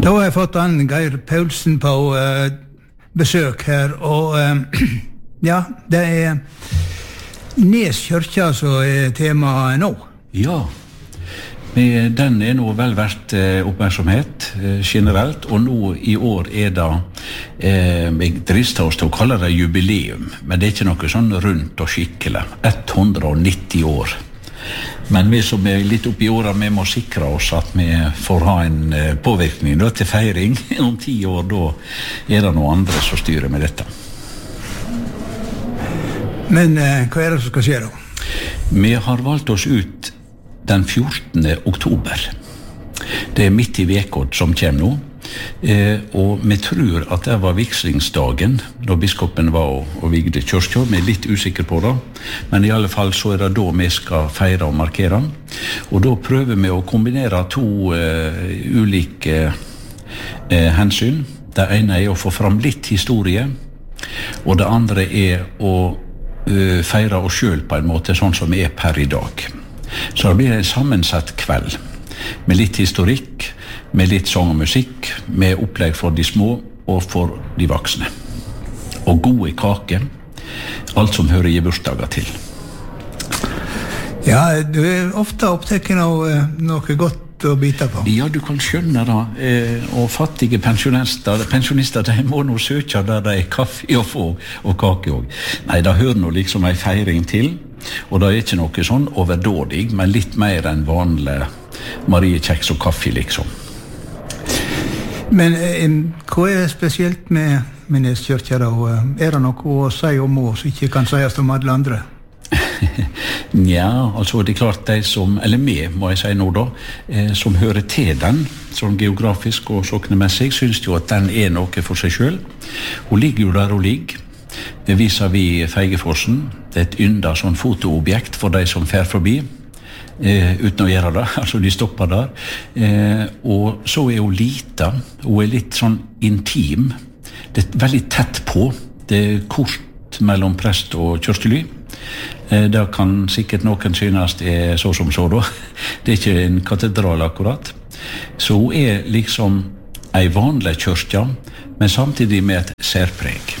Da har jeg fått han Geir Paulsen på besøk her, og ja, det Nes kyrkja som temaet nå. Ja, men den nå vel verdt oppmerksomhet generelt, og nå I år det, jeg drister oss til å kalle det jubileum, men det ikke noe sånn rundt og skikkelig, 190 år. Men vi som litt oppi åra, vi må sikre oss at vi får ha en påvirkning da, til feiring. Om 10 år, da det noen andre som styrer med dette. Men hva det som skal skje da? Vi har valgt oss ut den 14. oktober. Det midt I vekod som kommer nå. Og vi tror at det var vigslingsdagen da biskopen var og vigde kyrkja. Vi litt usikre på det, men I alle fall så det da vi skal feire og markere. Og da prøver vi å kombinere to ulike hensyn. Det ene å få fram litt historie, og det andre å feire oss selv på en måte, sånn som vi per I dag. Så det blir en sammensatt kveld, med litt historikk, med litt sang og musikk, med opplegg for de små og for de voksne. Og gode kake, alt som hører I bursdager til. Ja, du ofte opptatt av noe godt å bite på. Ja, du kan skjønne det. Og fattige pensjonister, de må nå søke der det kaffe å få, og kake også. Nei, det hører nå liksom en feiring til, og det ikke noe sånn overdådig, men litt mer enn vanlig mariekjeks og kaffe, liksom. Men hva spesielt med Nes kyrkja da? Det noe å si om oss som ikke kan sies om alle andre? Ja, altså det klart de som, eller vi må jeg si nå da, som hører til den, sånn geografisk og soknemessig, synes jo at den noe for seg selv. Hun ligger jo der hun ligger. Det viser vi Feigefossen. Det et ynda sånn fotoobjekt for de som fer forbi. Uten å gjøre det, altså de stopper der. Og så hun lita, hun litt sånn intim. Det veldig tett på. Det kort mellom prest og kyrkjely. Det kan sikkert noen synes så som så da. Det ikke en katedral akkurat. Så hun liksom en vanlig kyrkja, men samtidig med et særpreg.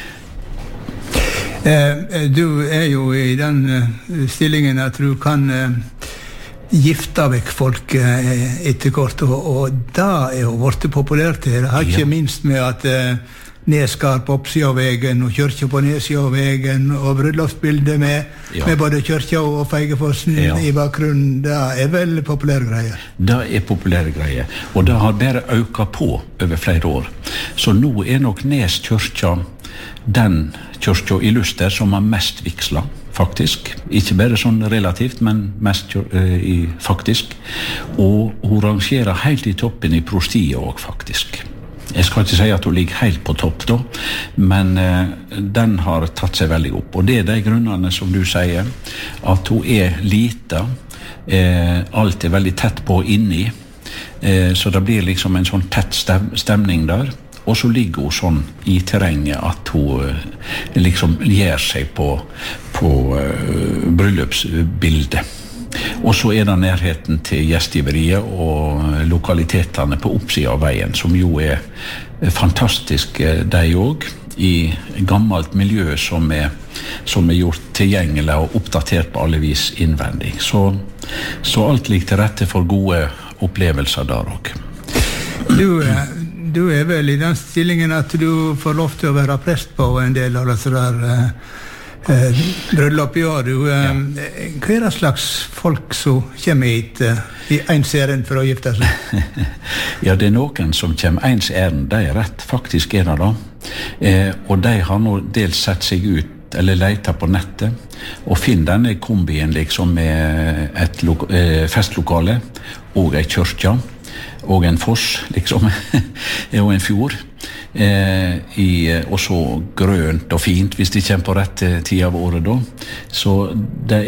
Du jo I den stillingen at du kan gifte vekk folk etter kort, og da jo vært populært det har ikke minst med at Nes skar på oppsida av vegen og kyrkja på nedsida av vegen og bryllupsbildet med både kyrkja og Feigefossen I bakgrunnen. Det vel populære greier. Det populære greier, og det har bare økt på over flere år. Så nå nok Nes kyrkja den kyrkja I Luster som har mest vigsla, faktisk. Ikke bare sånn relativt, men mest faktisk. Og hun rangerer helt I toppen I prostiet også, faktisk. Jeg skal ikke si at hun ligger helt på topp da, men den har tatt seg veldig opp. Og det de grunnene som du sier, at hun lita, alt veldig tett på inni, så det blir liksom en sånn tett stemning der. Og så ligger hun sånn I terrenget at hun liksom gjør seg på bryllupsbildet. Og så det nærheten til gjestgiveriet og lokalitetene på oppsiden av veien, som jo fantastiske de også, I gammelt miljø som gjort tilgjengelig og oppdatert på alle vis innvendig. Så alt ligger til rette for gode opplevelser der også. Du vel I den stillingen at du får lov til å være prest på en del av disse der bryllup I år. Hva det slags folk som kommer hit I ens ærend for å gifte seg? Ja, det noen som kommer ens ærend, de rett, faktisk det da. Og de har nå dels sett seg ut eller leter på nettet og finner denne kombien liksom med et festlokale og en kyrkja og en foss liksom og en fjord og så grønt og fint hvis de kommer på rett tid av året da. Så det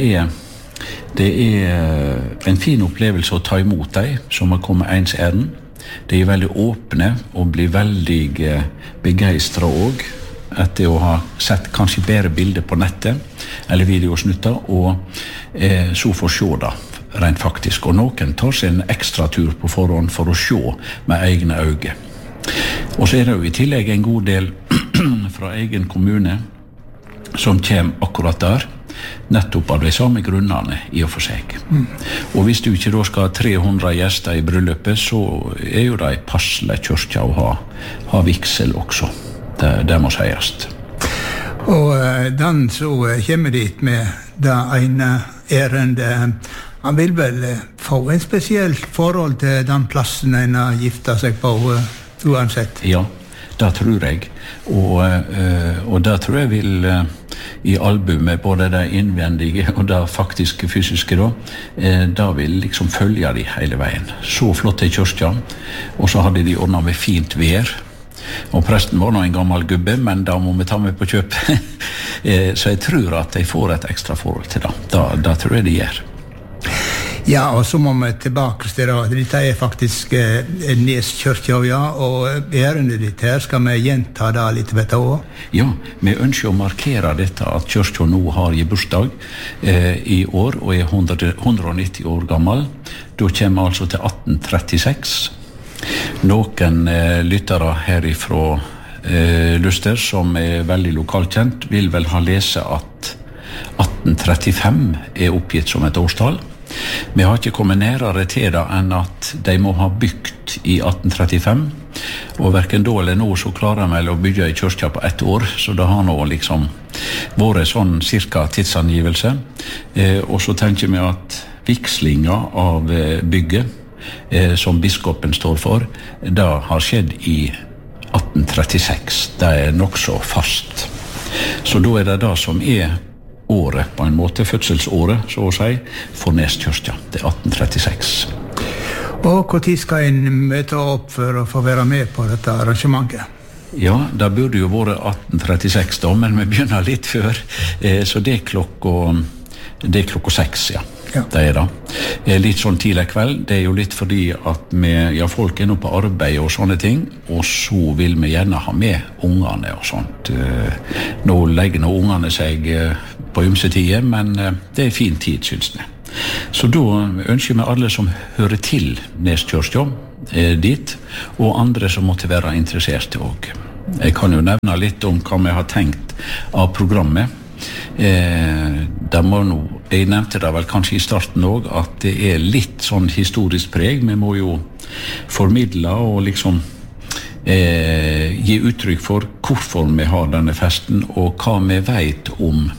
en fin opplevelse å ta imot deg som har kommet ens ærend. De veldig åpne og blir veldig begeistret også etter å ha sett kanskje bedre bilder på nettet eller videosnutter og så får se da rent faktisk, og noen tar seg en ekstra tur på forhånd for å se med egne øyne. Og så det jo i tillegg en god del fra egen kommune som kommer akkurat der, nettopp av de samme grunnene i og for seg. Og hvis du ikke da skal ha 300 gjester i bryllupet, så jo det passelig kyrkja å ha vigsel også. Det må sies. Og den så kommer dit med det ene ærende. Han vil vel få en spesielt forhold til den plassen en har giftet seg på, uansett. Ja, det tror jeg. Og det tror jeg vil i albumet, både det innvendige og det faktiske fysiske, da vil liksom følge de hele veien. Så flott i kyrkja, og så hadde de ordnet med fint vær. Og presten var nå en gammel gubbe, men da må vi ta med på kjøp. Så jeg tror at de får et ekstra forhold til det. Det tror jeg de gjør. Ja, og så må vi tilbake til det. Dette faktisk Nes kyrkja, ja, og ærendet ditt her, skal vi gjenta det litt ved det også? Ja, vi ønsker å markere dette at kyrkja nå har bursdag i år, og 190 år gammel. Da kommer vi altså til 1836. Noen lyttere herifra Luster, som veldig lokalkjent, vil vel ha lese at 1835 oppgitt som et årstall. Vi har ikke kommet nærere til det enn at de må ha bygd i 1835, og hverken da eller nå så klarer de vel å bygge i kyrkja på 1 år, så det har nå liksom vært sånn cirka tidsangivelse. Og så tenker vi at vigslinga av bygget som biskopen står for, det har skjedd i 1836. Det nok så fast. Så da det det som året, på en måte, fødselsåret, så å si, for Nes kyrkja. Det 1836. Og hvor tid skal en møte opp for å få være med på dette arrangementet? Ja, det burde jo vært 1836 da, men vi begynner litt før, så det klokka 6, ja. Ja. Det det. Litt sånn tidlig kveld. Det jo litt fordi at folk nå på arbeid og sånne ting, og så vil vi gjerne ha med ungene og sånt. Nå legger ungene seg på ymse tider, men det fin tid, synes vi. Så da ønsker vi alle som hører til Nes kyrkja dit, og andre som måtte være interesserte også. Jeg kan jo nevne litt om hva vi har tenkt av programmet. Jeg nevnte det vel kanskje i starten også, at det litt sånn historisk preg. Vi må jo formidle og liksom gi uttrykk for hvorfor vi har denne festen, og hva vi vet om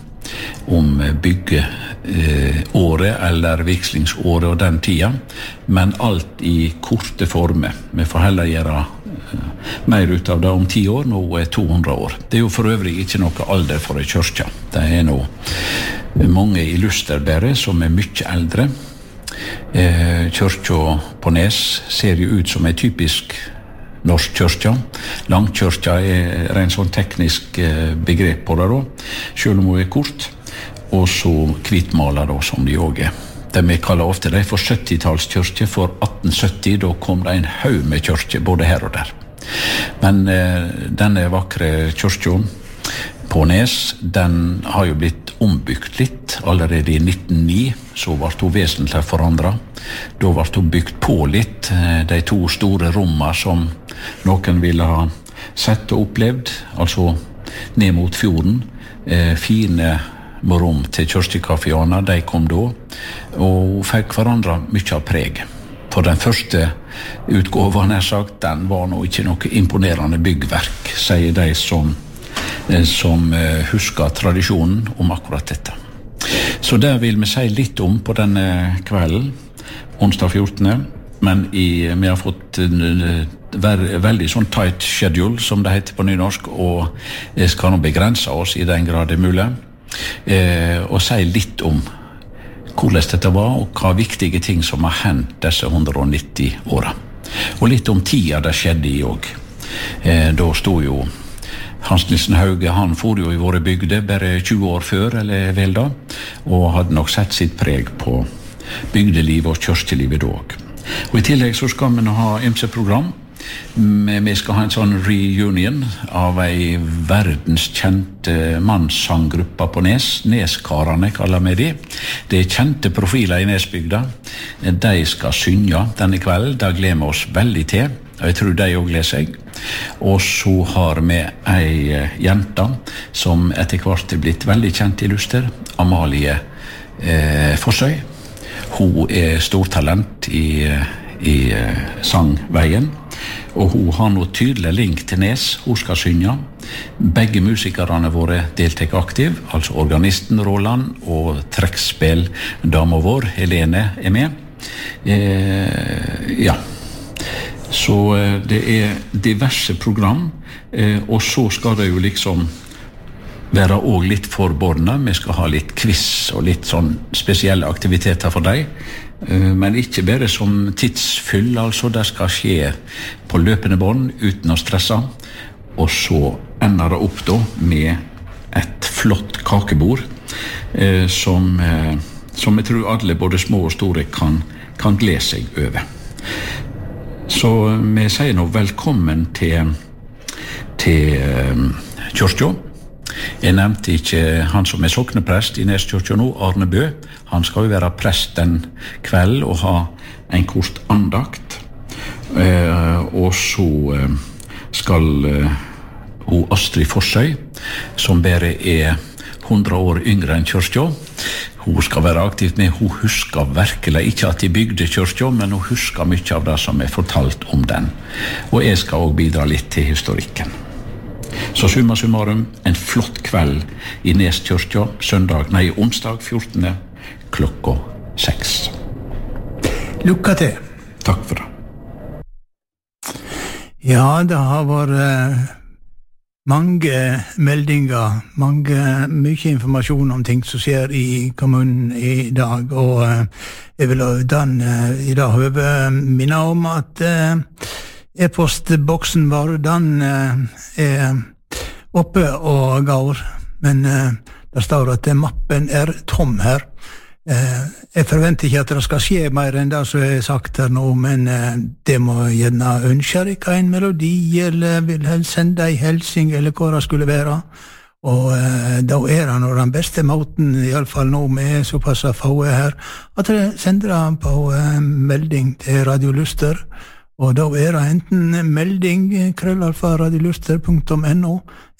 byggeåret eller vigslingsåret og den tida, men alt i korte former. Vi får heller gjøre mer ut av det om 10 år, nå 200 år. Det jo for øvrig ikke noe alder for en kyrkja. Det nå mange i Lusterbæret som mye eldre. Kyrkja på Nes ser jo ut som en typisk norsk kyrkja. Langkyrkja rent sånn teknisk begrep på det da, selv om hun kort, og så hvitmaler da, som de også Det vi kaller ofte det for 70-tallskyrkje. For 1870 da kom det en haug med kyrkje både her og der. Men denne vakre kyrkja på Nes, den har jo blitt ombygd litt. Allerede i 1909 så ble hun vesentlig forandret. Da ble hun bygd på litt, de 2 store rommene som noen ville ha sett og opplevd, altså ned mot fjorden. Fine rom til kyrkjekaffianer, de kom da, og fikk hverandre mye av preg. For den første utgåven, sagt, den var nå ikke noe imponerende byggverk, sier de som husker tradisjonen om akkurat dette. Så det vil vi si litt om på denne kvelden, onsdag 14. Men vi har fått veldig sånn tight schedule, som det heter på nynorsk, og skal nå begrense oss i den grad det mulig, og si litt om hvordan dette var, og hva viktige ting som har hendt disse 190 årene. Og litt om tida det skjedde i også. Da stod jo Hans Nilsen Hauge, han for jo i våre bygder bare 20 år før, eller vel da, og hadde nok sett sitt preg på bygdelivet og kyrkjelivet da også. Og i tillegg så skal vi nå ha ymse program. Vi skal ha en sånn reunion av ei verdenskjent mannssanggruppe på Nes. Neskarane kaller vi de. Det kjente profiler i Nesbygda. De skal synge denne kvelden. Da gleder vi oss veldig til. Og jeg tror de også gleder seg. Og så har vi ei jente som etter hvert er blitt veldig kjent i Luster. Amalie Fossøy. Hun er stortalent i sangveien. Og hun har noe tydelig link til Nes. Hun skal synge. Begge musikerne våre deltek aktiv, altså organisten Roland og trekkspill-dama vår, Helene, er med. Ja. Så det er diverse program, og så skal det jo liksom være også litt forbordnet. Vi skal ha litt quiz og litt sånn spesielle aktiviteter for deg. Men ikke bare som tidsfyll, altså det skal skje på løpende bånd uten å stresse. Og så ender det opp da med et flott kakebord som jeg tror alle, både små og store, kan glede seg over. Så vi sier nå velkommen til kyrkja. Jeg nevnte ikke han som er sokneprest i Neskyrkja nå, Arne Bø. Han skal jo være prest den kveld og ha en kort andakt. Og så skal hun Astrid Forsøy, som bare er 100 år yngre enn kyrkja. Hun skal være aktivt med. Hun husker virkelig ikke at de bygde kyrkja, men hun husker mye av det som er fortalt om den. Og jeg skal også bidra litt til historikken. Så summa summarum, en flott kveld i Neskyrkja, onsdag 14. klokka 6. Lykke til. Takk for det. Ja, det har vært mange meldinger, mye informasjon om ting som skjer i kommunen i dag, og jeg vil i dag høve minne om at e-postboksen vår, den er oppe og går, men det står at mappen er tom her. Jeg forventer ikke at det skal skje mer enn det som er sagt her nå, men det må gjerne ønske dere en melodi, eller vil sende en helsing, eller hva det skulle være. Og da er det nå den beste måten, i alle fall nå med såpass få her, at dere sender det på melding til Radio Luster. Og da er det enten melding @radioluster.no